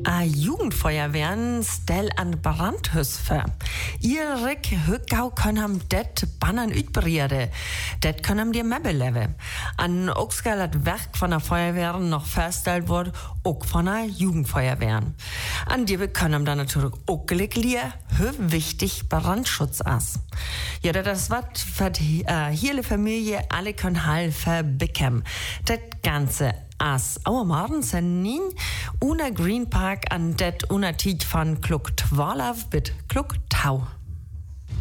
A Jugendfeuerwehren stell an Brandhüsfe. Irik Hückau können det Bannern utbrede. Det können die Mebeleve. An Oxgal hat Werk von der Feuerwehr noch festgestellt wird, auch von der Jugendfeuerwehren. An die können dann natürlich auch lier, wichtig Brandschutz as. Ja, das wat für hier Familie alle können helfen bekämpfen. Das Ganze as our morgens en nien una Green Park an det una tid van klok 12 bit klok 10.